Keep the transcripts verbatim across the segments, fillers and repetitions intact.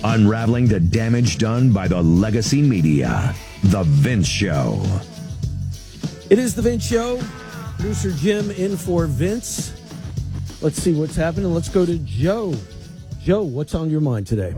unraveling the damage done by the legacy media. The Vince Show. It is The Vince Show. Producer Jim in for Vince. Let's see what's happening. Let's go to Joe. Joe, what's on your mind today?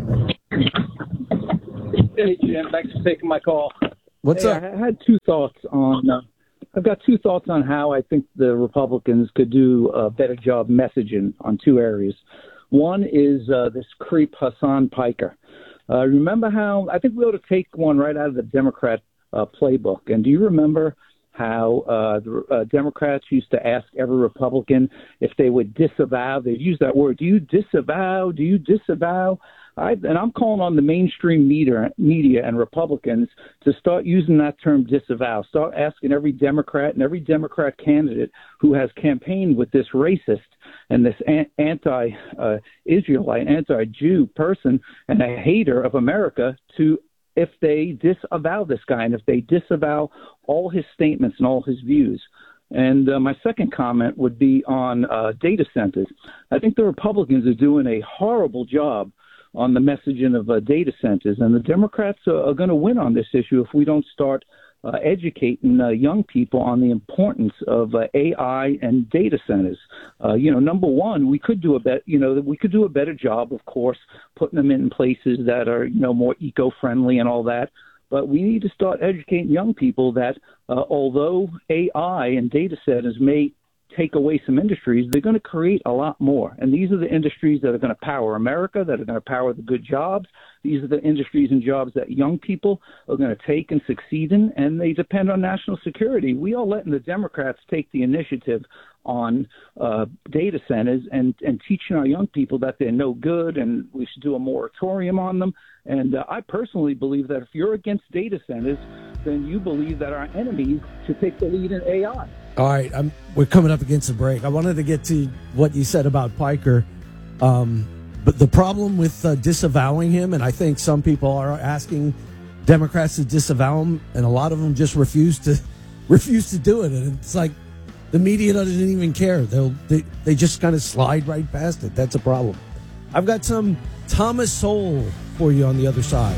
Hey, Jim. Thanks for taking my call. What's hey, up? I had two thoughts on. Uh, I've got two thoughts on how I think the Republicans could do a better job messaging on two areas. One is uh, this creep Hassan Piker. Uh, remember how I think we ought to take one right out of the Democrat uh, playbook. And do you remember how uh, the uh, Democrats used to ask every Republican if they would disavow? They'd use that word. Do you disavow? Do you disavow? I, and I'm calling on the mainstream media, media and Republicans to start using that term disavow. Start asking every Democrat and every Democrat candidate who has campaigned with this racist and this anti-Israelite, uh, anti-Jew person and a hater of America to if they disavow this guy and if they disavow all his statements and all his views. And uh, my second comment would be on uh, data centers. I think the Republicans are doing a horrible job on the messaging of uh, data centers, and the Democrats are, are going to win on this issue if we don't start uh, educating uh, young people on the importance of uh, A I and data centers. Uh, you know, number one, we could do a bet. You know, we could do a better job, of course, putting them in places that are you know more eco-friendly and all that. But we need to start educating young people that uh, although A I and data centers may take away some industries, they're going to create a lot more. And these are the industries that are going to power America, that are going to power the good jobs. These are the industries and jobs that young people are going to take and succeed in, and they depend on national security. We are letting the Democrats take the initiative on uh, data centers and, and teaching our young people that they're no good and we should do a moratorium on them. And uh, I personally believe that if you're against data centers, then you believe that our enemies should take the lead in A I. All right, I'm, we're coming up against a break. I wanted to get to what you said about Piker. Um, but the problem with uh, disavowing him, and I think some people are asking Democrats to disavow him, and a lot of them just refuse to refuse to do it. And it's like the media doesn't even care. They'll they, they just kind of slide right past it. That's a problem. I've got some Thomas Sowell for you on the other side.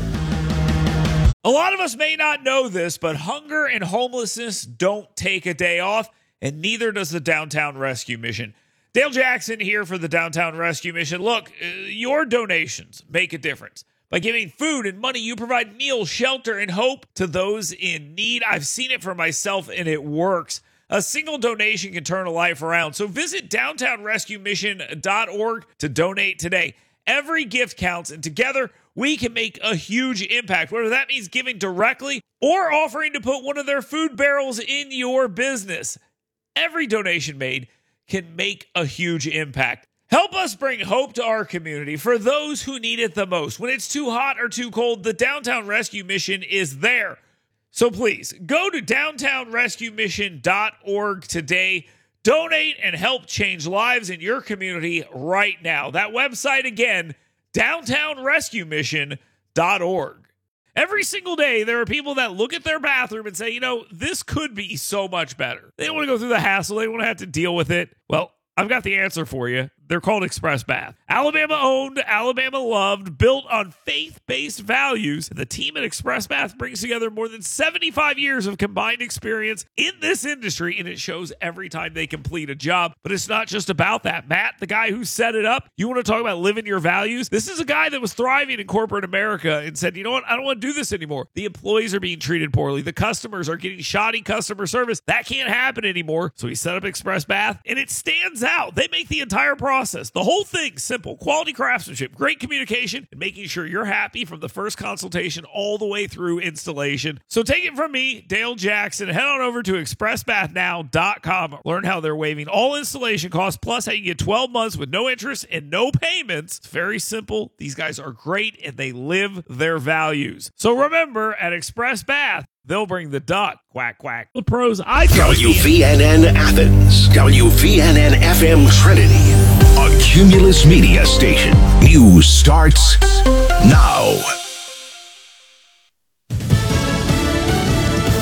A lot of us may not know this, but hunger and homelessness don't take a day off, and neither does the Downtown Rescue Mission. Dale Jackson here for the Downtown Rescue Mission. Look, uh, your donations make a difference. By giving food and money, you provide meals, shelter, and hope to those in need. I've seen it for myself, and it works. A single donation can turn a life around. So visit downtown rescue mission dot org to donate today. Every gift counts, and together we can make a huge impact, whether that means giving directly or offering to put one of their food barrels in your business. Every donation made can make a huge impact. Help us bring hope to our community for those who need it the most. When it's too hot or too cold, the Downtown Rescue Mission is there. So please, go to downtown rescue mission dot org today. Donate and help change lives in your community right now. That website again, downtown rescue mission dot org. Every single day, there are people that look at their bathroom and say, you know, this could be so much better. They don't want to go through the hassle. They don't want to have to deal with it. Well, I've got the answer for you. They're called Express Bath. Alabama owned, Alabama loved, built on faith-based values. The team at Express Bath brings together more than seventy-five years of combined experience in this industry, and it shows every time they complete a job. But it's not just about that. Matt, the guy who set it up, you want to talk about living your values? This is a guy that was thriving in corporate America and said, you know what? I don't want to do this anymore. The employees are being treated poorly. The customers are getting shoddy customer service. That can't happen anymore. So he set up Express Bath, and it stands out. They make the entire process. The whole thing simple. Quality craftsmanship, great communication, and making sure you're happy from the first consultation all the way through installation. So take it from me, Dale Jackson. Head on over to express bath now dot com. Learn how they're waiving all installation costs, plus how you get twelve months with no interest and no payments. It's very simple. These guys are great, and they live their values. So remember, at Express Bath, they'll bring the duck. Quack, quack. The pros I trust. W V N N Athens. W V N N F M Trinity. A Cumulus Media Station. News starts now. A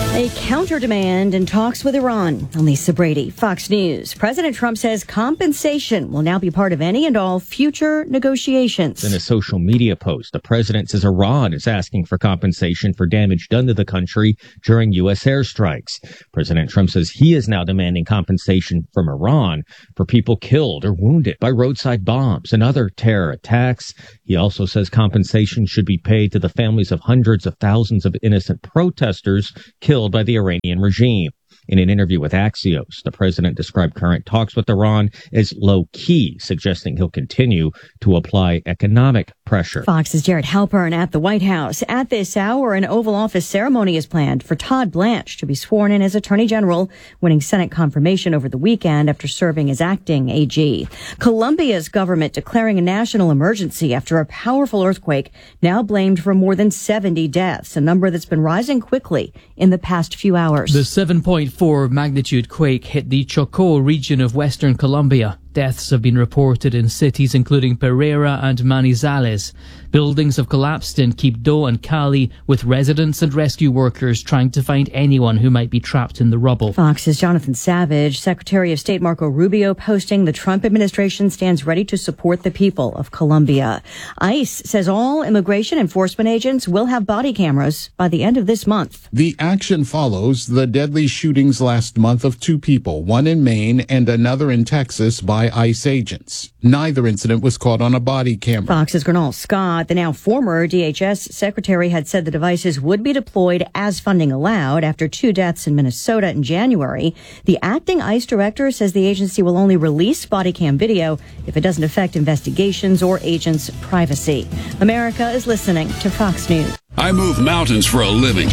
counter-demand in talks with Iran. I'm Lisa Brady, Fox News. President Trump says compensation will now be part of any and all future negotiations. In a social media post, the president says Iran is asking for compensation for damage done to the country during U S airstrikes. President Trump says he is now demanding compensation from Iran for people killed or wounded by roadside bombs and other terror attacks. He also says compensation should be paid to the families of hundreds of thousands of innocent protesters killed by the Iranian regime. In an interview with Axios, the president described current talks with Iran as low-key, suggesting he'll continue to apply economic pressure. Fox's Jared Halpern at the White House. At this hour, an Oval Office ceremony is planned for Todd Blanche to be sworn in as Attorney General, winning Senate confirmation over the weekend after serving as acting A G. Colombia's government declaring a national emergency after a powerful earthquake now blamed for more than seventy deaths, a number that's been rising quickly in the past few hours. The seven point four magnitude quake hit the Chocó region of western Colombia. Deaths have been reported in cities including Pereira and Manizales. Buildings have collapsed in Quibdó and Cali, with residents and rescue workers trying to find anyone who might be trapped in the rubble. Fox's Jonathan Savage. Secretary of State Marco Rubio posting the Trump administration stands ready to support the people of Colombia. ICE says all immigration enforcement agents will have body cameras by the end of this month. The action follows the deadly shootings last month of two people, one in Maine and another in Texas, by ICE agents. Neither incident was caught on a body camera. Fox's Gernal Scott, the now former D H S secretary, had said the devices would be deployed as funding allowed after two deaths in Minnesota in January. The acting ICE director says the agency will only release body cam video if it doesn't affect investigations or agents' privacy. America is listening to Fox News. I move mountains for a living.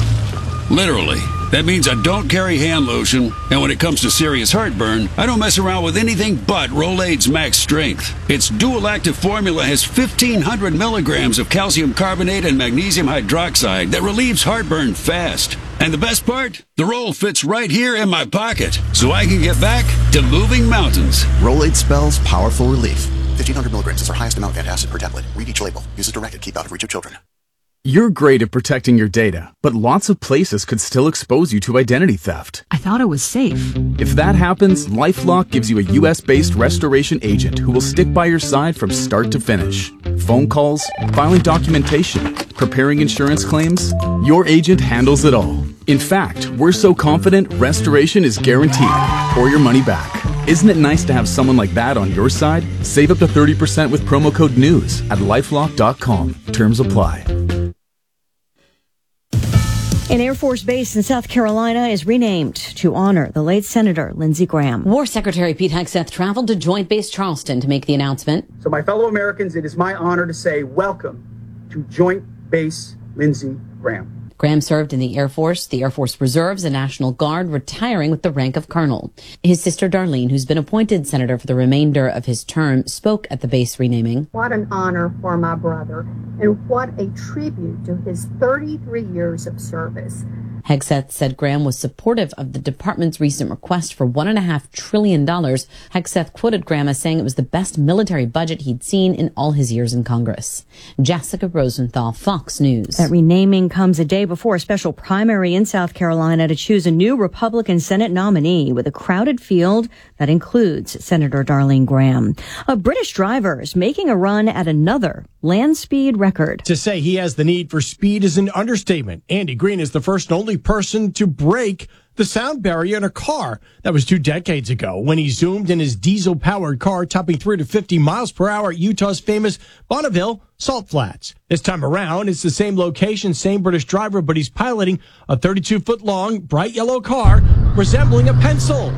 Literally. That means I don't carry hand lotion, and when it comes to serious heartburn, I don't mess around with anything but Rolaids Max Strength. Its dual-active formula has fifteen hundred milligrams of calcium carbonate and magnesium hydroxide that relieves heartburn fast. And the best part? The roll fits right here in my pocket, so I can get back to moving mountains. Rolaids spells powerful relief. fifteen hundred milligrams is our highest amount of antacid per tablet. Read each label. Use as directed. Keep out of reach of children. You're great at protecting your data, but lots of places could still expose you to identity theft. I thought it was safe. If that happens, LifeLock gives you a U S-based restoration agent who will stick by your side from start to finish. Phone calls, filing documentation, preparing insurance claims, your agent handles it all. In fact, we're so confident restoration is guaranteed, or your money back. Isn't it nice to have someone like that on your side? Save up to thirty percent with promo code NEWS at lifelock dot com. Terms apply. An Air Force base in South Carolina is renamed to honor the late Senator Lindsey Graham. War Secretary Pete Hegseth traveled to Joint Base Charleston to make the announcement. So my fellow Americans, it is my honor to say welcome to Joint Base Lindsey Graham. Graham served in the Air Force, the Air Force Reserves, and National Guard, retiring with the rank of colonel. His sister Darlene, who's been appointed senator for the remainder of his term, spoke at the base renaming. What an honor for my brother, and what a tribute to his thirty-three years of service. Hegseth said Graham was supportive of the department's recent request for one and a half trillion dollars. Hegseth quoted Graham as saying it was the best military budget he'd seen in all his years in Congress. Jessica Rosenthal, Fox News. That renaming comes a day before a special primary in South Carolina to choose a new Republican Senate nominee with a crowded field that includes Senator Darlene Graham. A British driver is making a run at another land speed record. To say he has the need for speed is an understatement. Andy Green is the first and only person to break the sound barrier in a car. That was two decades ago when he zoomed in his diesel-powered car, topping three hundred fifty miles per hour at Utah's famous Bonneville Salt Flats. This time around, it's the same location, same British driver, but he's piloting a thirty-two foot long, bright yellow car resembling a pencil.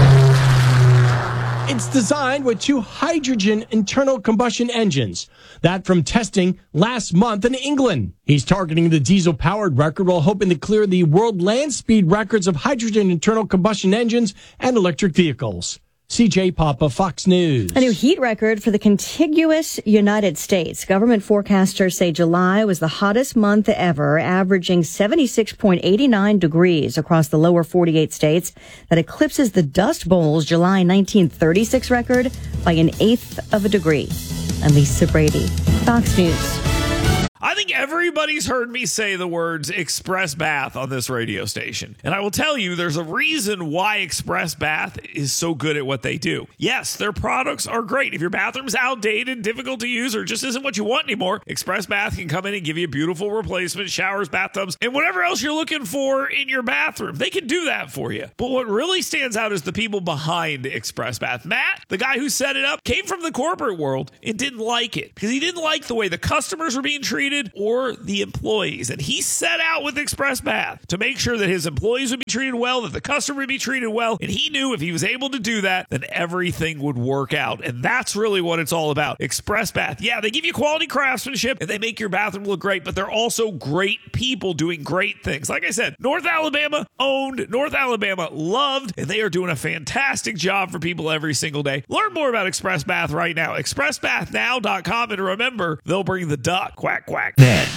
It's designed with two hydrogen internal combustion engines. That from testing last month in England. He's targeting the diesel-powered record while hoping to clear the world land speed records of hydrogen internal combustion engines and electric vehicles. C J Papa, Fox News. A new heat record for the contiguous United States. Government forecasters say July was the hottest month ever, averaging seventy-six point eight nine degrees across the lower forty-eight states. That eclipses the Dust Bowl's July nineteen thirty-six record by an eighth of a degree. I'm Lisa Brady, Fox News. I think everybody's heard me say the words Express Bath on this radio station. And I will tell you, there's a reason why Express Bath is so good at what they do. Yes, their products are great. If your bathroom's outdated, difficult to use, or just isn't what you want anymore, Express Bath can come in and give you a beautiful replacement, showers, bathtubs, and whatever else you're looking for in your bathroom. They can do that for you. But what really stands out is the people behind Express Bath. Matt, the guy who set it up, came from the corporate world and didn't like it because he didn't like the way the customers were being treated or the employees. And he set out with Express Bath to make sure that his employees would be treated well, that the customer would be treated well. And he knew if he was able to do that, then everything would work out. And that's really what it's all about. Express Bath. Yeah, they give you quality craftsmanship and they make your bathroom look great, but they're also great people doing great things. Like I said, North Alabama owned, North Alabama loved, and they are doing a fantastic job for people every single day. Learn more about Express Bath right now. express bath now dot com. And remember, they'll bring the duck. Quack, quack. Net.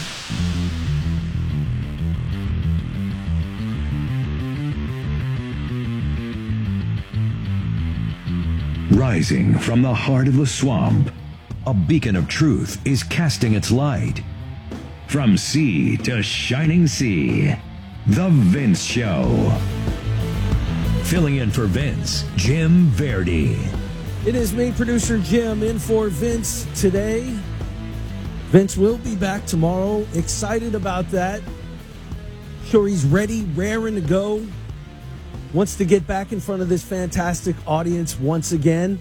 Rising from the heart of the swamp, a beacon of truth is casting its light. From sea to shining sea, The Vince Show. Filling in for Vince, Jim Verdi. It is me, producer Jim, in for Vince today. Vince will be back tomorrow. Excited about that. Sure, he's ready, raring to go. Wants to get back in front of this fantastic audience once again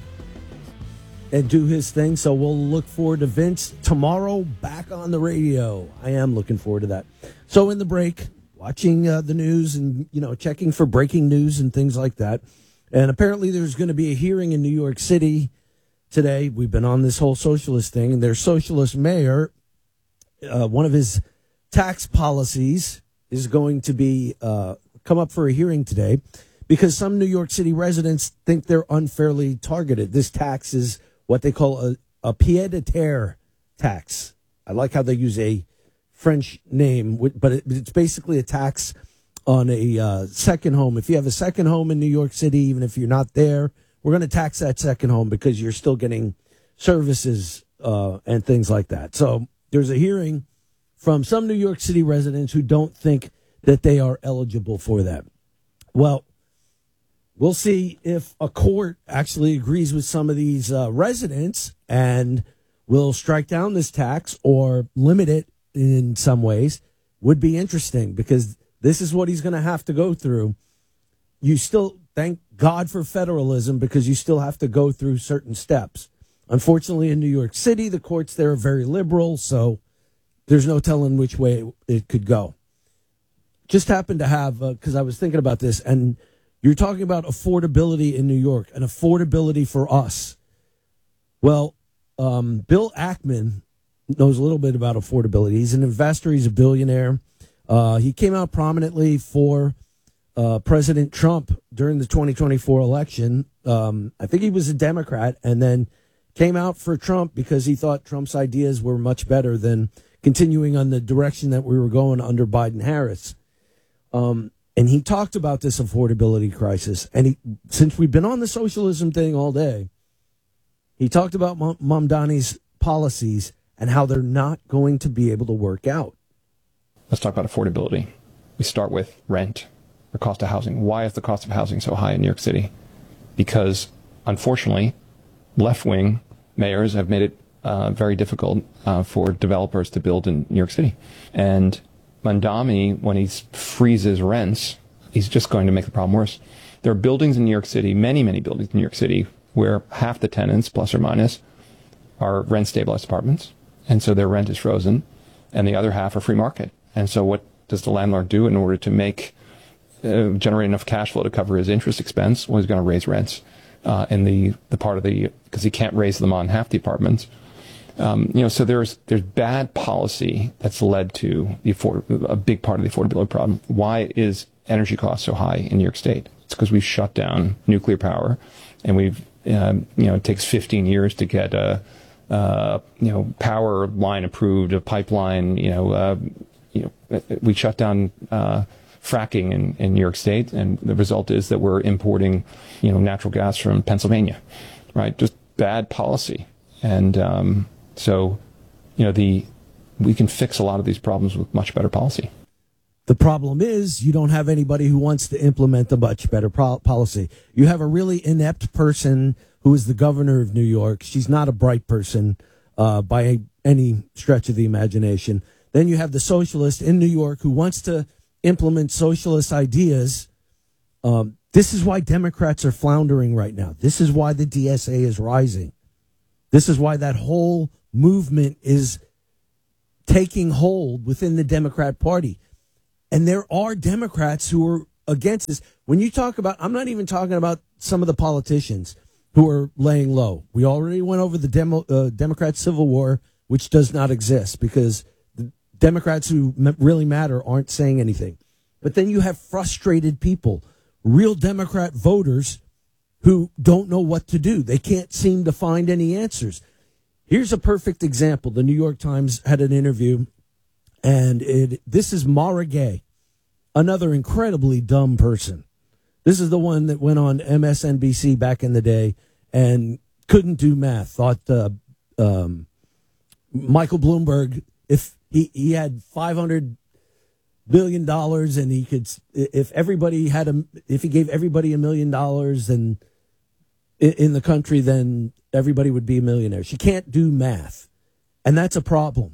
and do his thing. So we'll look forward to Vince tomorrow back on the radio. I am looking forward to that. So in the break, watching uh, the news and, you know, checking for breaking news and things like that. And apparently there's going to be a hearing in New York City today. We've been on this whole socialist thing, and their socialist mayor, uh, one of his tax policies is going to be uh, come up for a hearing today because some New York City residents think they're unfairly targeted. This tax is what they call a, a pied-à-terre tax. I like how they use a French name, but it, it's basically a tax on a uh, second home. If you have a second home in New York City, even if you're not there, we're going to tax that second home because you're still getting services uh, and things like that. So there's a hearing from some New York City residents who don't think that they are eligible for that. Well, we'll see if a court actually agrees with some of these uh, residents and will strike down this tax or limit it in some ways. Would be interesting because this is what he's going to have to go through. You still, thank God for federalism, because you still have to go through certain steps. Unfortunately, in New York City, the courts there are very liberal, so there's no telling which way it could go. Just happened to have, because uh, I was thinking about this, and you're talking about affordability in New York, and affordability for us. Well, um, Bill Ackman knows a little bit about affordability. He's an investor. He's a billionaire. Uh, he came out prominently for uh, President Trump during the twenty twenty-four election. Um, I think he was a Democrat and then came out for Trump because he thought Trump's ideas were much better than continuing on the direction that we were going under Biden-Harris. Um, and he talked about this affordability crisis. And he, since we've been on the socialism thing all day, he talked about Mamdani's policies and how they're not going to be able to work out. Let's talk about affordability. We start with rent, the cost of housing. Why is the cost of housing so high in New York City? Because, unfortunately, left-wing mayors have made it uh, very difficult uh, for developers to build in New York City. And Mamdani, when he freezes rents, he's just going to make the problem worse. There are buildings in New York City, many, many buildings in New York City, where half the tenants, plus or minus, are rent-stabilized apartments. And so their rent is frozen, and the other half are free market. And so what does the landlord do in order to make, uh, generate enough cash flow to cover his interest expense? Well, he's going to raise rents uh, in the, the part of the, because he can't raise them on half the apartments. Um, you know, so there's there's bad policy that's led to the afford- a big part of the affordability problem. Why is energy costs so high in New York State? It's because we've shut down nuclear power, and we've, um, you know, it takes fifteen years to get a, uh, you know, power line approved, a pipeline, you know, uh, you know, we shut down uh, fracking in, in New York State, and the result is that we're importing, you know, natural gas from Pennsylvania, right? Just bad policy. And um, so, you know, the we can fix a lot of these problems with much better policy. The problem is you don't have anybody who wants to implement a much better pro- policy. You have a really inept person who is the governor of New York. She's not a bright person uh, by any stretch of the imagination. Then you have the socialist in New York who wants to implement socialist ideas. Um, this is why Democrats are floundering right now. This is why the D S A is rising. This is why that whole movement is taking hold within the Democrat Party. And there are Democrats who are against this. When you talk about, I'm not even talking about some of the politicians who are laying low. We already went over the demo, uh, Democrat Civil War, which does not exist because the Democrats who m- really matter aren't saying anything. But then you have frustrated people, real Democrat voters who don't know what to do. They can't seem to find any answers. Here's a perfect example. The New York Times had an interview. And it, this is Mara Gay, another incredibly dumb person. This is the one that went on M S N B C back in the day and couldn't do math. Thought uh, um, Michael Bloomberg, if he, he had five hundred billion dollars and he could, if everybody had a, if he gave everybody a million dollars and in, in the country, then everybody would be a millionaire. She can't do math, and that's a problem.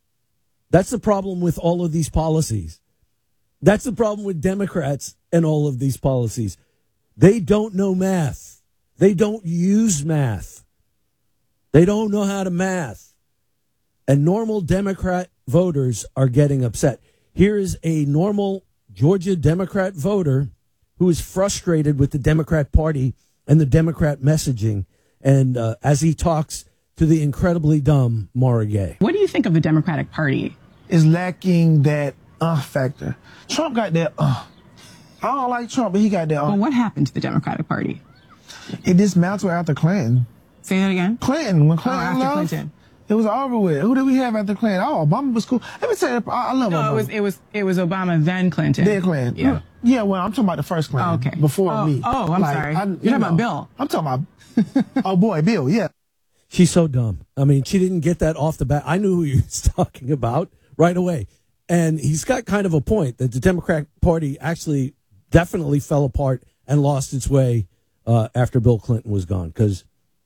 That's the problem with all of these policies. That's the problem with Democrats and all of these policies. They don't know math. They don't use math. They don't know how to math. And normal Democrat voters are getting upset. Here is a normal Georgia Democrat voter who is frustrated with the Democrat Party and the Democrat messaging. And uh, as he talks to the incredibly dumb Mara Gay. What do you think of the Democratic Party? Is lacking that uh factor. Trump got that uh. I don't like Trump, but he got that uh. Well, what happened to the Democratic Party? It dismantled after Clinton. Say that again? Clinton. When Clinton oh, after left, Clinton. It was over with. Who did we have after Clinton? Oh, Obama was cool. Let me tell you, I, I love no, Obama. it was, it was it was Obama, then Clinton. Then Clinton. Yeah. Yeah, well, I'm talking about the first Clinton. Oh, okay. Before oh, me. Oh, I'm like, sorry. I, You're you talking know, about Bill. I'm talking about, oh boy, Bill, yeah. She's so dumb. I mean, she didn't get that off the bat. I knew who he was talking about right away. And he's got kind of a point that the Democratic Party actually definitely fell apart and lost its way uh, after Bill Clinton was gone. Because,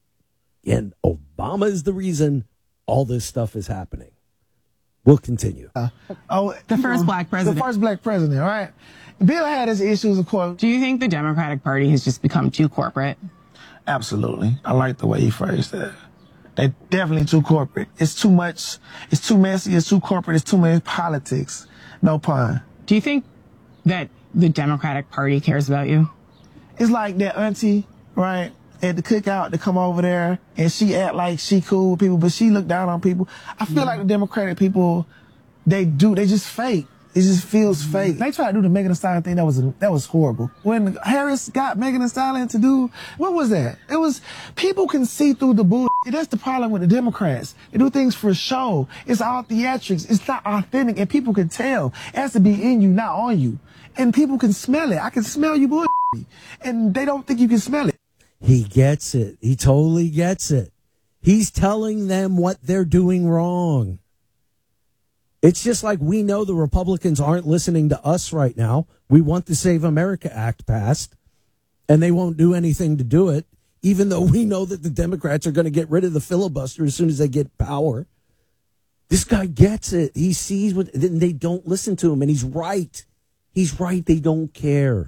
and Obama is the reason all this stuff is happening. We'll continue. Uh, oh, the first know, black president. The first black president, all right? Bill had his issues, of course. Do you think the Democratic Party has just become too corporate? Absolutely. I like the way he phrased that. They're definitely too corporate. It's too much. It's too messy. It's too corporate. It's too many politics. No pun. Do you think that the Democratic Party cares about you? It's like that auntie, right, at the cookout to come over there and she act like she cool with people, but she look down on people. I feel mm-hmm. like the Democratic people, they do, they just fake. It just feels mm-hmm. fake. They tried to do the Megan Thee Stallion thing. That was that was horrible. When Harris got Megan Thee Stallion to do, what was that? It was, people can see through the bull. That's the problem with the Democrats. They do things for show. It's all theatrics. It's not authentic, and people can tell. It has to be in you, not on you. And people can smell it. I can smell you bull, and they don't think you can smell it. He gets it. He totally gets it. He's telling them what they're doing wrong. It's just like we know the Republicans aren't listening to us right now. We want the Save America Act passed, and they won't do anything to do it, even though we know that the Democrats are going to get rid of the filibuster as soon as they get power. This guy gets it. He sees what, and they don't listen to him, and he's right. He's right. They don't care.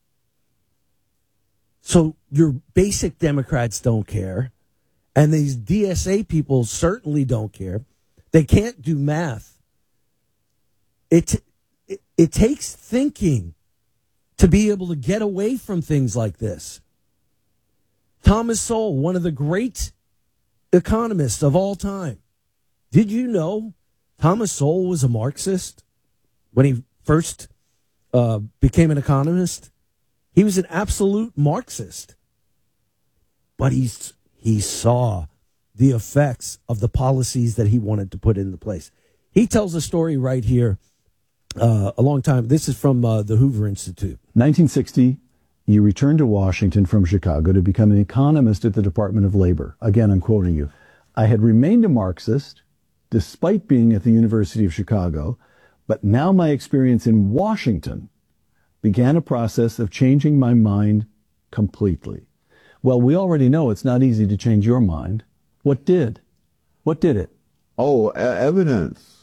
So your basic Democrats don't care, and these D S A people certainly don't care. They can't do math. It, it it takes thinking to be able to get away from things like this. Thomas Sowell, one of the great economists of all time. Did you know Thomas Sowell was a Marxist when he first uh, became an economist? He was an absolute Marxist. But he's, he saw the effects of the policies that he wanted to put into place. He tells a story right here. Uh, a long time. This is from uh, the Hoover Institute. nineteen sixty, you returned to Washington from Chicago to become an economist at the Department of Labor. Again, I'm quoting you. I had remained a Marxist, despite being at the University of Chicago, but now my experience in Washington began a process of changing my mind completely. Well, we already know it's not easy to change your mind. What did? What did it? Oh, e- evidence.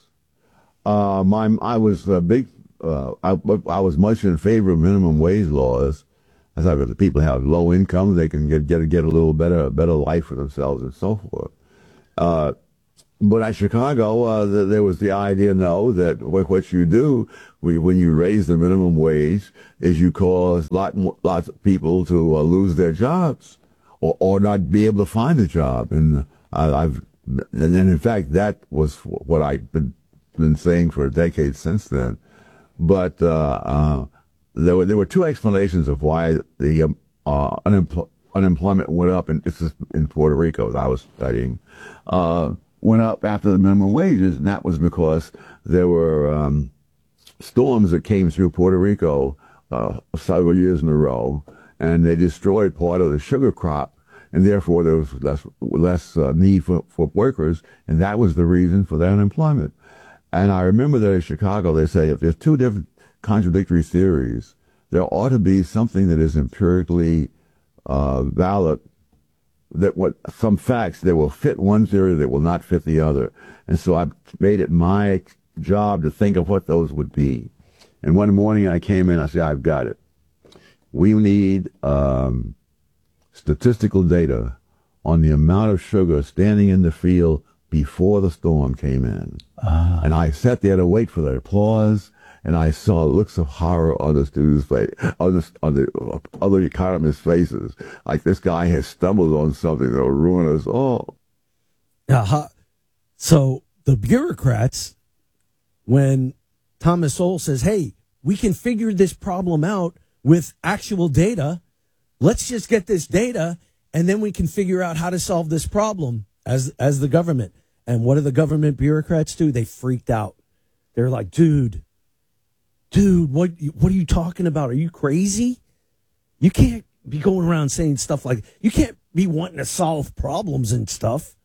Uh, my, I was a big, uh, I, I was much in favor of minimum wage laws. As I the people have low income, they can get get get a little better better life for themselves and so forth. Uh, but at Chicago, uh, the, there was the idea, no, that what, what you do we, when you raise the minimum wage is you cause lot lots of people to uh, lose their jobs or or not be able to find a job. And I, I've and then in fact that was what I've been been saying for a decade since then. But uh, uh, there were there were two explanations of why the um, uh, unempl- unemployment went up, and this is in Puerto Rico that I was studying, uh, went up after the minimum wages, and that was because there were um, storms that came through Puerto Rico uh, several years in a row, and they destroyed part of the sugar crop, and therefore there was less less uh, need for, for workers, and that was the reason for the unemployment. And I remember that in Chicago they say if there's two different contradictory theories, there ought to be something that is empirically uh, valid, that what some facts that will fit one theory that will not fit the other. And so I made it my job to think of what those would be. And one morning I came in, I said, I've got it. We need um, statistical data on the amount of sugar standing in the field before the storm came in. Ah. And I sat there to wait for the applause, and I saw looks of horror on the students' face, on the, on the other economists' faces, like this guy has stumbled on something that will ruin us all. Uh-huh. So the bureaucrats, when Thomas Sowell says, hey, we can figure this problem out with actual data, let's just get this data, and then we can figure out how to solve this problem as as the government. And what do the government bureaucrats do? They freaked out. They're like, dude, dude, what what are you talking about? Are you crazy? You can't be going around saying stuff like, you can't be wanting to solve problems and stuff.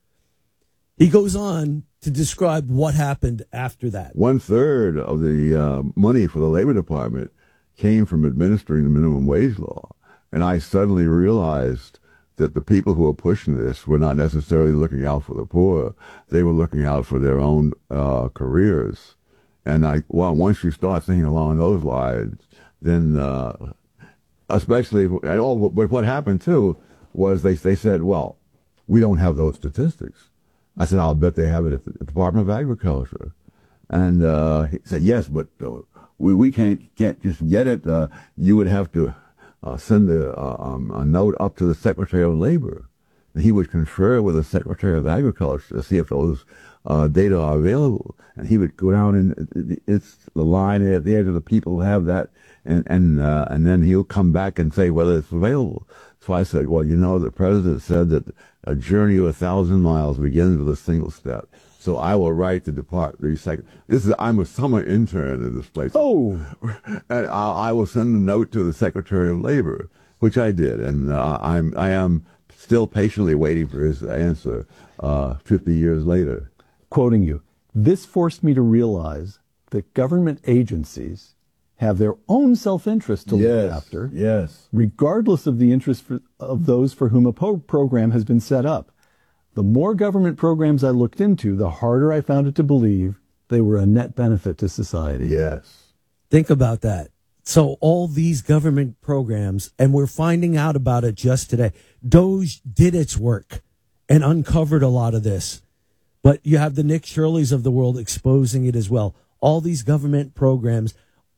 He goes on to describe what happened after that. One third of the uh, money for the Labor Department came from administering the minimum wage law. And I suddenly realized that the people who were pushing this were not necessarily looking out for the poor. They were looking out for their own uh, careers. And I, well, once you start thinking along those lines, then, uh, especially, and all, but what happened too was they, they said, well, we don't have those statistics. I said, I'll bet they have it at the Department of Agriculture. And, uh, he said, yes, but uh, we, we can't, can't just get it. Uh, you would have to, uh, send a, uh, um, a note up to the Secretary of Labor. And he would confer with the Secretary of Agriculture to see if those Uh, data are available, and he would go down and it's the line at the edge of the people who have that, and and uh, and then he'll come back and say whether it's available. So I said, well, you know, the president said that a journey of a thousand miles begins with a single step. So I will write the department. This is I'm a summer intern in this place. Oh, and I, I will send a note to the Secretary of Labor, which I did, and uh, I'm I am still patiently waiting for his answer uh, fifty years later. Quoting you, this forced me to realize that government agencies have their own self-interest to yes, look after, yes, regardless of the interest for, of those for whom a po- program has been set up. The more government programs I looked into, the harder I found it to believe they were a net benefit to society. Yes. Think about that. So all these government programs, and we're finding out about it just today. DOGE did its work and uncovered a lot of this. But you have the Nick Shirleys of the world exposing it as well. All these government programs,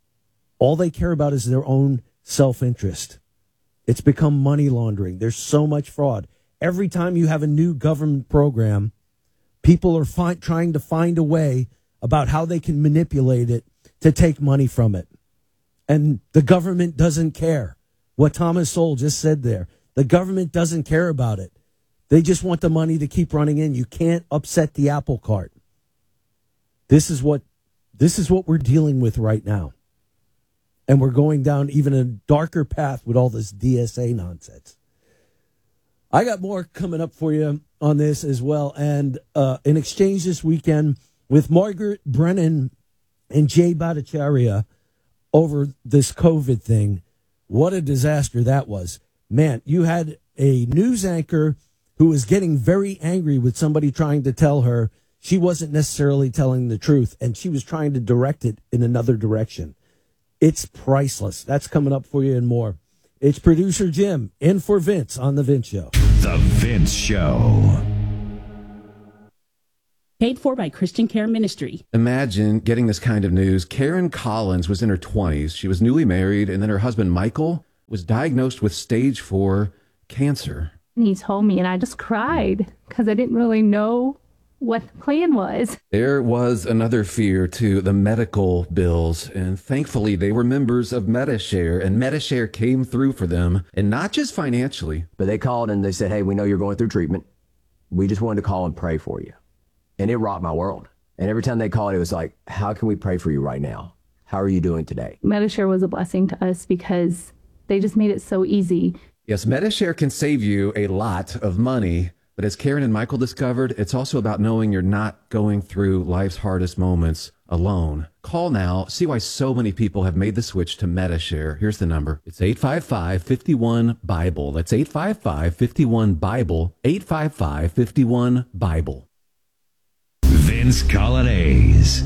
all they care about is their own self-interest. It's become money laundering. There's so much fraud. Every time you have a new government program, people are fi- trying to find a way about how they can manipulate it to take money from it. And the government doesn't care. What Thomas Sowell just said there, the government doesn't care about it. They just want the money to keep running in. You can't upset the apple cart. This is what this is what we're dealing with right now. And we're going down even a darker path with all this D S A nonsense. I got more coming up for you on this as well. And uh, an exchange this weekend with Margaret Brennan and Jay Bhattacharya over this COVID thing. What a disaster that was. Man, you had a news anchor who was getting very angry with somebody trying to tell her she wasn't necessarily telling the truth, and she was trying to direct it in another direction. It's priceless. That's coming up for you and more. It's producer Jim in for Vince on The Vince Show. The Vince Show. Paid for by Christian Care Ministry. Imagine getting this kind of news. Karen Collins was in her twenties. She was newly married, and then her husband, Michael, was diagnosed with stage four cancer. And he told me, and I just cried because I didn't really know what the plan was. There was another fear to the medical bills, and thankfully they were members of Medi-Share, and Medi-Share came through for them, and not just financially. But they called and they said, hey, we know you're going through treatment. We just wanted to call and pray for you. And it rocked my world. And every time they called, it was like, how can we pray for you right now? How are you doing today? Medi-Share was a blessing to us because they just made it so easy. Yes, Medi-Share can save you a lot of money. But as Karen and Michael discovered, it's also about knowing you're not going through life's hardest moments alone. Call now. See why so many people have made the switch to Medi-Share. Here's the number. It's eight five five, five one, Bible. That's eight five five, five one, Bible. eight five five, five one, Bible. Vince Colonnese.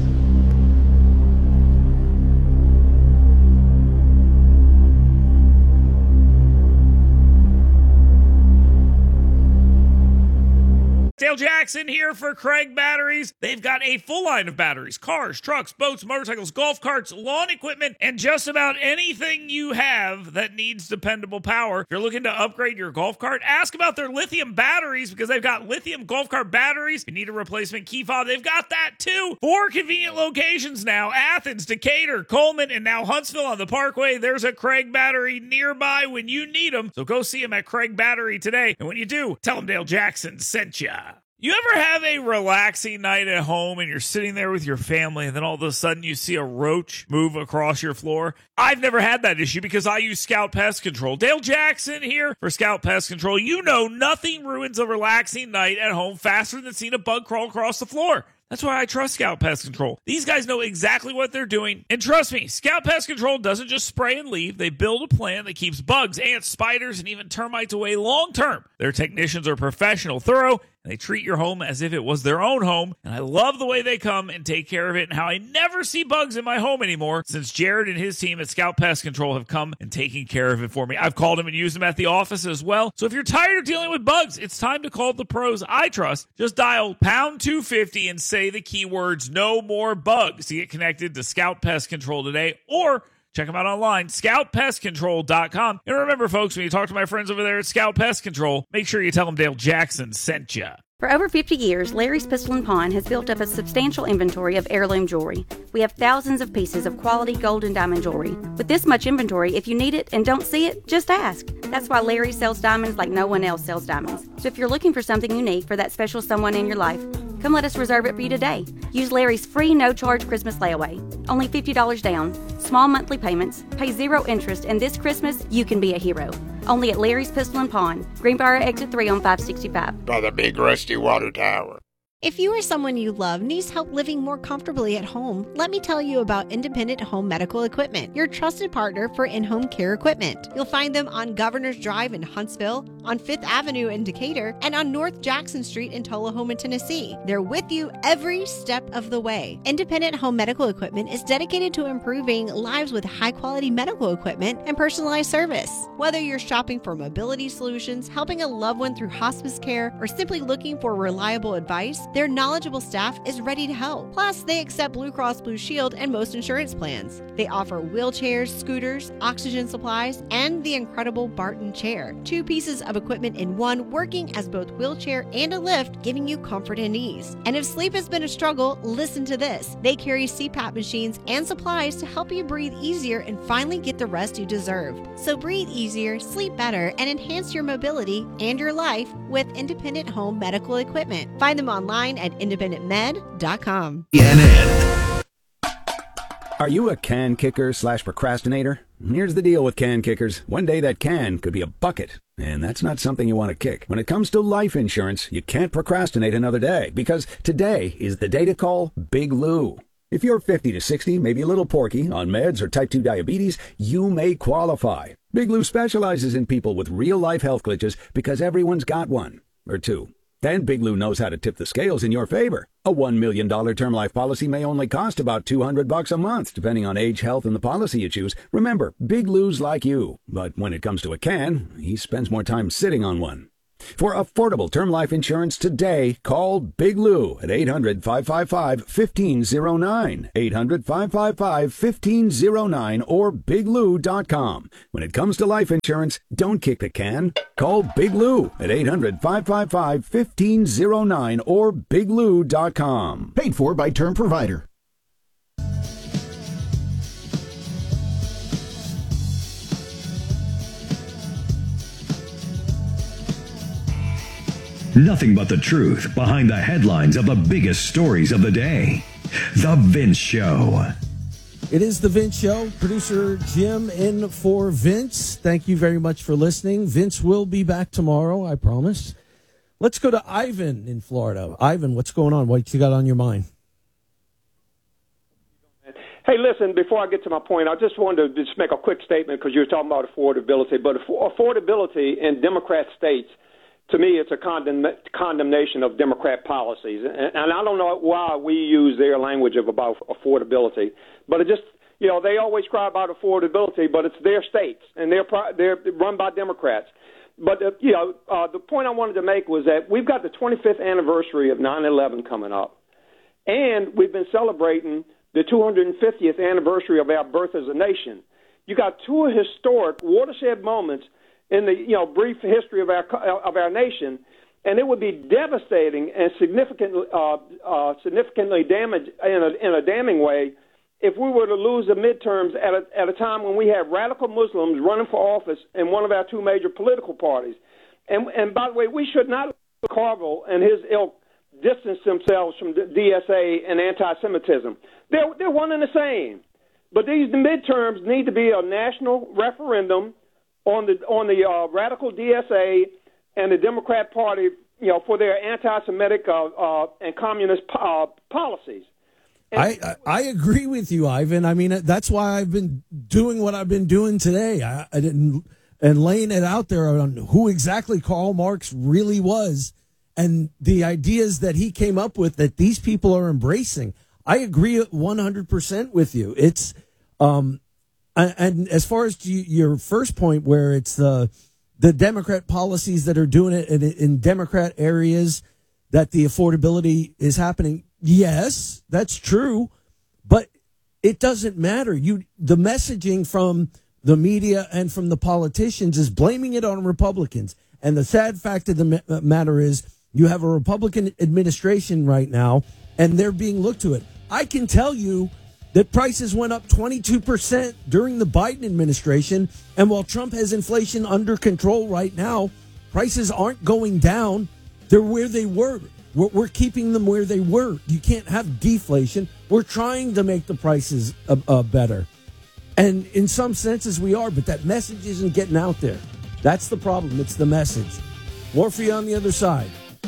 Dale Jackson here for Craig Batteries. They've got a full line of batteries, cars, trucks, boats, motorcycles, golf carts, lawn equipment, and just about anything you have that needs dependable power. If you're looking to upgrade your golf cart, ask about their lithium batteries because they've got lithium golf cart batteries. If you need a replacement key fob, they've got that too. Four convenient locations now: Athens, Decatur, Coleman, and now Huntsville on the Parkway. There's a Craig Battery nearby when you need them. So go see them at Craig Battery today. And when you do, tell them Dale Jackson sent ya. You ever have a relaxing night at home and you're sitting there with your family and then all of a sudden you see a roach move across your floor? I've never had that issue because I use Scout Pest Control. Dale Jackson here for Scout Pest Control. You know nothing ruins a relaxing night at home faster than seeing a bug crawl across the floor. That's why I trust Scout Pest Control. These guys know exactly what they're doing. And trust me, Scout Pest Control doesn't just spray and leave. They build a plan that keeps bugs, ants, spiders, and even termites away long term. Their technicians are professional, thorough, and they treat your home as if it was their own home. And I love the way they come and take care of it and how I never see bugs in my home anymore since Jared and his team at Scout Pest Control have come and taken care of it for me. I've called them and used them at the office as well. So if you're tired of dealing with bugs, it's time to call the pros I trust. Just dial pound two fifty and say the keywords no more bugs to get connected to Scout Pest Control today, or check them out online, scout pest control dot com. And remember, folks, when you talk to my friends over there at Scout Pest Control, make sure you tell them Dale Jackson sent you. For over fifty years, Larry's Pistol and Pawn has built up a substantial inventory of heirloom jewelry. We have thousands of pieces of quality gold and diamond jewelry. With this much inventory, if you need it and don't see it, just ask. That's why Larry sells diamonds like no one else sells diamonds. So if you're looking for something unique for that special someone in your life, come let us reserve it for you today. Use Larry's free no-charge Christmas layaway. Only fifty dollars down, small monthly payments, pay zero interest, and this Christmas, you can be a hero. Only at Larry's Pistol and Pawn, Greenbrier Exit three on five sixty-five. By the big rusty water tower. If you or someone you love needs help living more comfortably at home, let me tell you about Independent Home Medical Equipment, your trusted partner for in-home care equipment. You'll find them on Governor's Drive in Huntsville, on Fifth Avenue in Decatur, and on North Jackson Street in Tullahoma, Tennessee. They're with you every step of the way. Independent Home Medical Equipment is dedicated to improving lives with high-quality medical equipment and personalized service. Whether you're shopping for mobility solutions, helping a loved one through hospice care, or simply looking for reliable advice, their knowledgeable staff is ready to help. Plus, they accept Blue Cross Blue Shield and most insurance plans. They offer wheelchairs, scooters, oxygen supplies, and the incredible Barton chair. Two pieces of equipment in one, working as both wheelchair and a lift, giving you comfort and ease. And if sleep has been a struggle, listen to this. They carry C PAP machines and supplies to help you breathe easier and finally get the rest you deserve. So breathe easier, sleep better, and enhance your mobility and your life with Independent Home Medical Equipment. Find them online at independent med dot com. Are you a can kicker slash procrastinator? Here's the deal with can kickers. One day that can could be a bucket. And that's not something you want to kick. When it comes to life insurance, you can't procrastinate another day, because today is the day to call Big Lou. If you're fifty to sixty, maybe a little porky, on meds or type two diabetes, you may qualify. Big Lou specializes in people with real-life health glitches because everyone's got one or two. And Big Lou knows how to tip the scales in your favor. A one million dollars term life policy may only cost about two hundred bucks a month, depending on age, health, and the policy you choose. Remember, Big Lou's like you. But when it comes to a can, he spends more time sitting on one. For affordable term life insurance today, call Big Lou at eight hundred, five five five, one five zero nine, eight hundred, five five five, one five zero nine, or big lou dot com. When it comes to life insurance, don't kick the can. Call Big Lou at eight hundred, five five five, one five zero nine or big lou dot com. Paid for by Term Provider. Nothing but the truth behind the headlines of the biggest stories of the day. The Vince Show. It is The Vince Show. Producer Jim in for Vince. Thank you very much for listening. Vince will be back tomorrow, I promise. Let's go to Ivan in Florida. Ivan, what's going on? What you got on your mind? Hey, listen, before I get to my point, I just wanted to just make a quick statement because you were talking about affordability. But affordability in Democrat states, to me, it's a condemn- condemnation of Democrat policies. And, and I don't know why we use their language of about affordability. But it just, you know, they always cry about affordability, but it's their states, and they're, they're run by Democrats. But, uh, you know, uh, the point I wanted to make was that we've got the twenty-fifth anniversary of nine eleven coming up. And we've been celebrating the two hundred fiftieth anniversary of our birth as a nation. You got two historic watershed moments in the you know brief history of our of our nation, and it would be devastating and significantly uh, uh, significantly damaged in a, in a damning way if we were to lose the midterms at a, at a time when we have radical Muslims running for office in one of our two major political parties. And and by the way, we should not let Carville and his ilk distance themselves from D S A and anti-Semitism. They're they're one and the same. But these midterms need to be a national referendum on the on the uh, radical D S A and the Democrat Party, you know, for their anti-Semitic uh, uh, and communist uh, policies. And I, I I agree with you, Ivan. I mean, that's why I've been doing what I've been doing today. I, I didn't and laying it out there on who exactly Karl Marx really was and the ideas that he came up with that these people are embracing. I agree one hundred percent with you. It's um. And as far as your first point, where it's the the Democrat policies that are doing it in, in Democrat areas, that the affordability is happening, yes, that's true, but it doesn't matter. You the messaging from the media and from the politicians is blaming it on Republicans. And the sad fact of the matter is you have a Republican administration right now, and they're being looked to it. I can tell you that prices went up twenty-two percent during the Biden administration. And while Trump has inflation under control right now, prices aren't going down. They're where they were. We're, we're keeping them where they were. You can't have deflation. We're trying to make the prices uh, uh, better. And in some senses we are, but that message isn't getting out there. That's the problem. It's the message. More for you on the other side.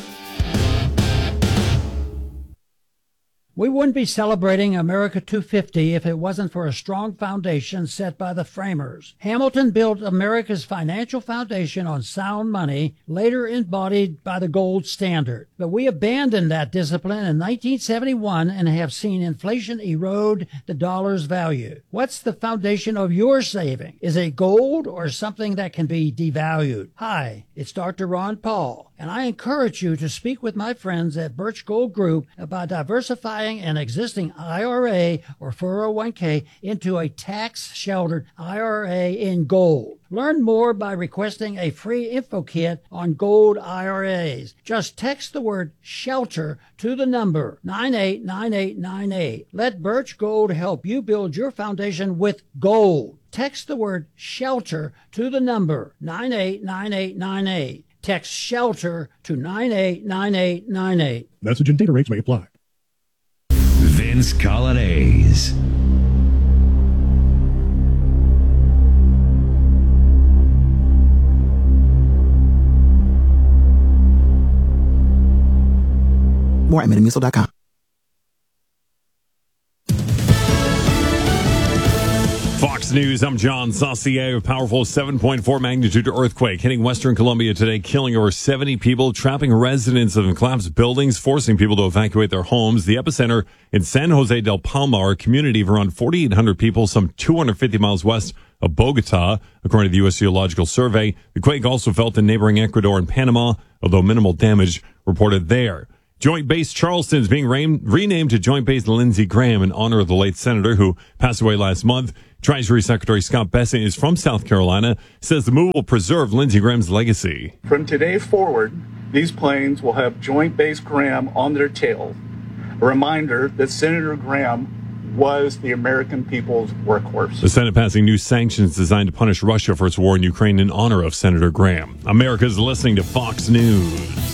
We wouldn't be celebrating America two fifty if it wasn't for a strong foundation set by the framers. Hamilton built America's financial foundation on sound money, later embodied by the gold standard. But we abandoned that discipline in nineteen seventy-one and have seen inflation erode the dollar's value. What's the foundation of your saving? Is it gold or something that can be devalued? Hi, it's Doctor Ron Paul, and I encourage you to speak with my friends at Birch Gold Group about diversifying an existing I R A or four oh one k into a tax-sheltered I R A in gold. Learn more by requesting a free info kit on gold I R As. Just text the word SHELTER to the number nine eight nine eight nine eight. Let Birch Gold help you build your foundation with gold. Text the word SHELTER to the number nine eight nine eight nine eight. Text SHELTER to nine eight nine eight nine eight. Message and data rates may apply. Vince Coglianese. more at metamucil dot com. Fox News, I'm John Saucier. A powerful seven point four magnitude earthquake hitting western Colombia today, killing over seventy people, trapping residents of collapsed buildings, forcing people to evacuate their homes. The epicenter in San Jose del Palmar, a community of around forty-eight hundred people, some two hundred fifty miles west of Bogota, according to the U S Geological Survey. The quake also felt in neighboring Ecuador and Panama, although minimal damage reported there. Joint Base Charleston is being re- renamed to Joint Base Lindsey Graham in honor of the late senator who passed away last month. Treasury Secretary Scott Bessent is from South Carolina, says the move will preserve Lindsey Graham's legacy. From today forward, these planes will have Joint Base Graham on their tail, a reminder that Senator Graham was the American people's workhorse. The Senate passing new sanctions designed to punish Russia for its war in Ukraine in honor of Senator Graham. America's listening to Fox News.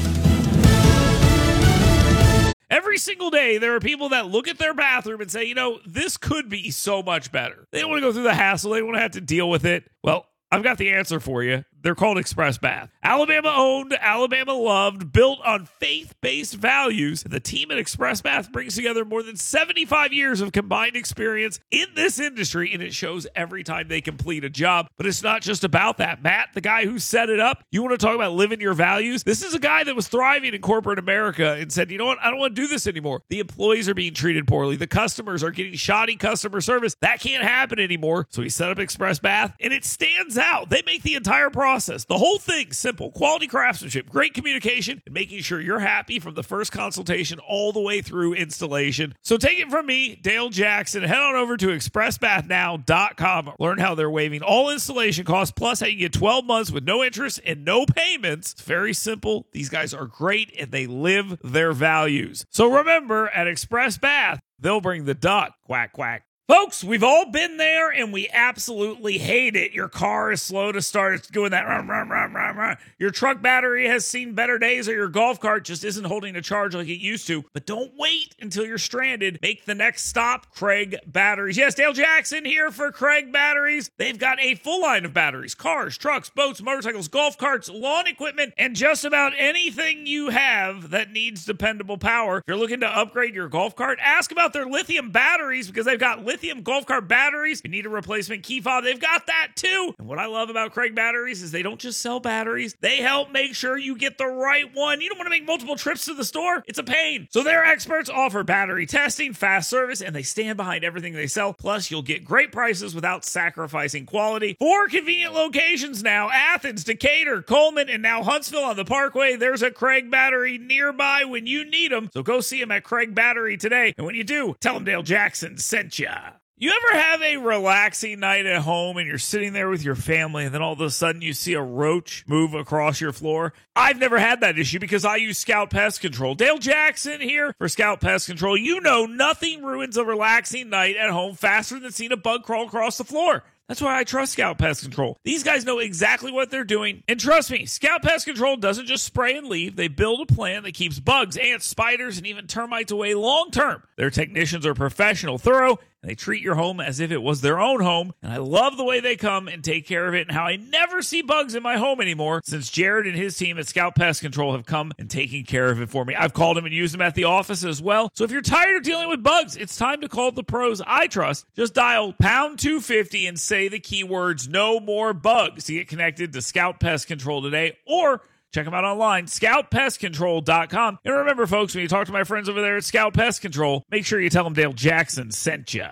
Every single day, there are people that look at their bathroom and say, you know, this could be so much better. They don't want to go through the hassle. They don't want to have to deal with it. Well, I've got the answer for you. They're called Express Bath. Alabama owned, Alabama loved, built on faith-based values. The team at Express Bath brings together more than seventy-five years of combined experience in this industry, and it shows every time they complete a job. But it's not just about that. Matt, the guy who set it up, you want to talk about living your values? This is a guy that was thriving in corporate America and said, you know what, I don't want to do this anymore. The employees are being treated poorly. The customers are getting shoddy customer service. That can't happen anymore. So he set up Express Bath, and it stands out. They make the entire process. The whole thing simple, quality craftsmanship, great communication, and making sure you're happy from the first consultation all the way through installation. So take it from me, Dale Jackson. Head on over to express bath now dot com. Learn how they're waiving all installation costs, plus how you get twelve months with no interest and no payments. It's very simple. These guys are great, and they live their values. So remember, at Express Bath, they'll bring the duck. Quack, quack. Folks, we've all been there, and we absolutely hate it. Your car is slow to start. It's doing that. Run, run, run, run, run. Your truck battery has seen better days, or your golf cart just isn't holding a charge like it used to. But don't wait until you're stranded. Make the next stop, Craig Batteries. Yes, Dale Jackson here for Craig Batteries. They've got a full line of batteries, cars, trucks, boats, motorcycles, golf carts, lawn equipment, and just about anything you have that needs dependable power. If you're looking to upgrade your golf cart, ask about their lithium batteries, because they've got lithium Lithium golf cart batteries. You need a replacement key fob, they've got that too. And what I love about Craig Batteries is they don't just sell batteries, they help make sure you get the right one. You don't want to make multiple trips to the store, it's a pain. So their experts offer battery testing, fast service, and they stand behind everything they sell. Plus, you'll get great prices without sacrificing quality. Four convenient locations now: Athens, Decatur, Coleman, and now Huntsville on the Parkway. There's a Craig Battery nearby when you need them. So go see them at Craig Battery today. And when you do, tell them Dale Jackson sent ya. You ever have a relaxing night at home and you're sitting there with your family and then all of a sudden you see a roach move across your floor? I've never had that issue because I use Scout Pest Control. Dale Jackson here for Scout Pest Control. You know nothing ruins a relaxing night at home faster than seeing a bug crawl across the floor. That's why I trust Scout Pest Control. These guys know exactly what they're doing. And trust me, Scout Pest Control doesn't just spray and leave. They build a plan that keeps bugs, ants, spiders, and even termites away long term. Their technicians are professional, thorough, and they treat your home as if it was their own home. And I love the way they come and take care of it, and how I never see bugs in my home anymore since Jared and his team at Scout Pest Control have come and taken care of it for me. I've called them and used them at the office as well. So if you're tired of dealing with bugs, it's time to call the pros I trust. Just dial pound two fifty and say the keywords "no more bugs" to get connected to Scout Pest Control today, or check them out online, scout pest control dot com. And remember, folks, when you talk to my friends over there at Scout Pest Control, make sure you tell them Dale Jackson sent you.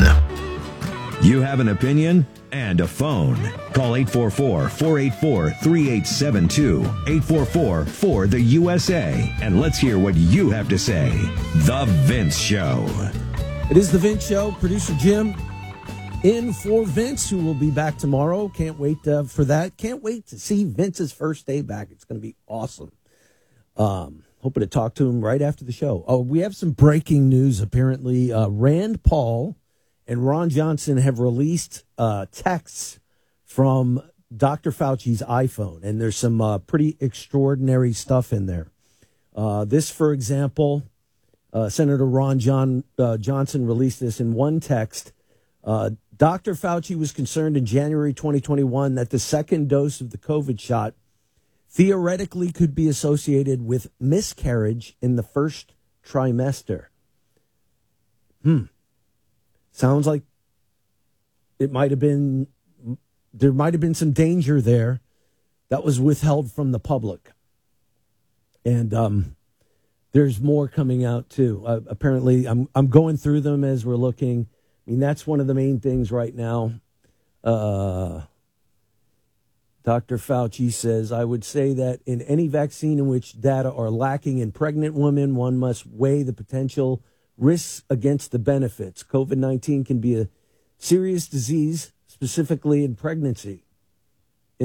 You have an opinion and a phone. Call eight four four, four eight four, three eight seven two, eight four four, four the U S A, and let's hear what you have to say. The Vince Show. It is The Vince Show. Producer Jim in for Vince, who will be back tomorrow. Can't wait uh, for that. Can't wait to see Vince's first day back. It's going to be awesome. Um, hoping to talk to him right after the show. Oh, we have some breaking news. Apparently, uh, Rand Paul and Ron Johnson have released uh, texts from Doctor Fauci's iPhone, and there's some uh, pretty extraordinary stuff in there. Uh, this, for example, uh, Senator Ron John uh, Johnson released this in one text. Uh, Doctor Fauci was concerned in January twenty twenty-one that the second dose of the COVID shot theoretically could be associated with miscarriage in the first trimester. Hmm. Sounds like it might have been, there might have been some danger there that was withheld from the public. And um, there's more coming out too. Uh, apparently, I'm I'm going through them as we're looking. I mean, that's one of the main things right now. Uh, Doctor Fauci says, I would say that in any vaccine in which data are lacking in pregnant women, one must weigh the potential risks against the benefits. COVID nineteen can be a serious disease, specifically in pregnancy.